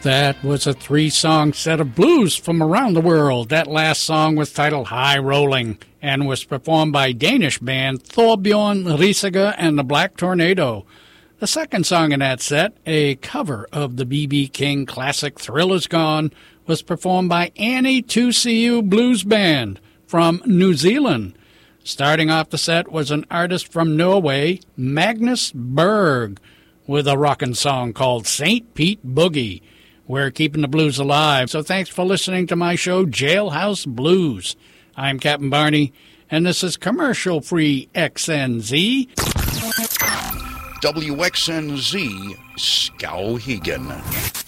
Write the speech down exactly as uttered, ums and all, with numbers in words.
That was a three-song set of blues from around the world. That last song was titled High Rolling and was performed by Danish band Thorbjorn Risager and the Black Tornado. The second song in that set, a cover of the B B King classic Thriller's Gone, was performed by Annie two C U Blues Band from New Zealand. Starting off the set was an artist from Norway, Magnus Berg, with a rockin' song called Saint Pete Boogie. We're keeping the blues alive, so thanks for listening to my show, Jailhouse Blues. I'm Captain Barney, and this is commercial-free X N Z. W X N Z, Skowhegan.